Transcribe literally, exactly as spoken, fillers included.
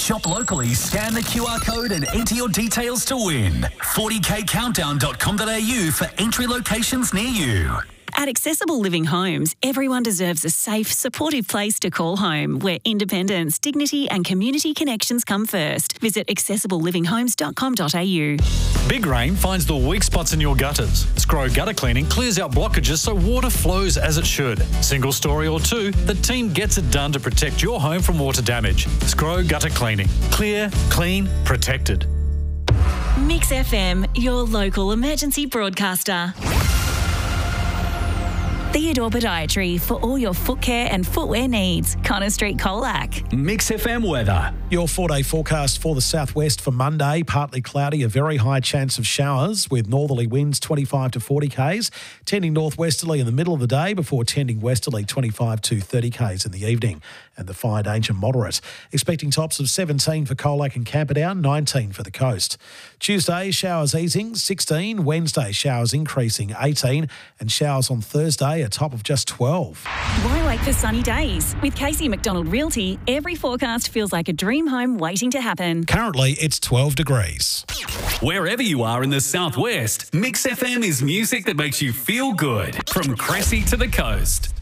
Shop locally, scan the Q R code and enter your details to win. forty k countdown dot com dot a u for entry locations near you. At Accessible Living Homes, everyone deserves a safe, supportive place to call home where independence, dignity and community connections come first. Visit accessible living homes dot com dot a u. Big Rain finds the weak spots in your gutters. Scrow Gutter Cleaning clears out blockages so water flows as it should. Single story or two, the team gets it done to protect your home from water damage. Scrow Gutter Cleaning. Clear, clean, protected. Mix F M, your local emergency broadcaster. Theodore Podiatry for all your foot care and footwear needs. Connor Street, Colac. Mix F M weather. Your four-day forecast for the southwest for Monday, partly cloudy, a very high chance of showers with northerly winds twenty-five to forty k's, tending northwesterly in the middle of the day before tending westerly twenty-five to thirty k's in the evening, and the fire danger moderate. Expecting tops of seventeen for Colac and Camperdown, nineteen for the coast. Tuesday, showers easing, sixteen. Wednesday, showers increasing, eighteen. And showers on Thursday, a top of just twelve. Why wait for sunny days? With Casey McDonald Realty, every forecast feels like a dream home waiting to happen. Currently, it's twelve degrees. Wherever you are in the southwest, Mix F M is music that makes you feel good. From Cressy to the coast.